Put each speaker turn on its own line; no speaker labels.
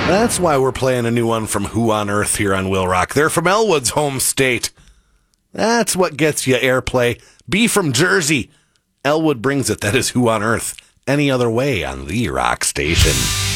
That's why we're playing a new one from Who on Earth here on Will Rock. They're from Elwood's home state. That's what gets you airplay. Be from Jersey. Elwood brings it. That is Who on Earth. Any other way on the Rock Station.